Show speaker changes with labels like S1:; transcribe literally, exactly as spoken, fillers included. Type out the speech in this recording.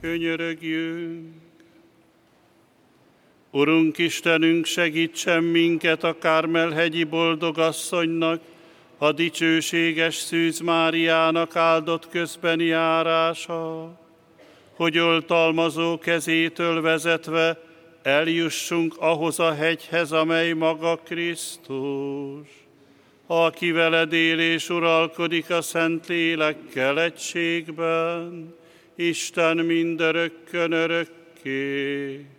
S1: könyörögjünk. Urunk Istenünk, segítsen minket a Kármel-hegyi boldogasszonynak, a dicsőséges Szűz Máriának áldott közbeni járása, hogy oltalmazó kezétől vezetve eljussunk ahhoz a hegyhez, amely maga Krisztus, aki veled él és uralkodik a Szentlélekkel egységben, Isten mindörökkön örökké.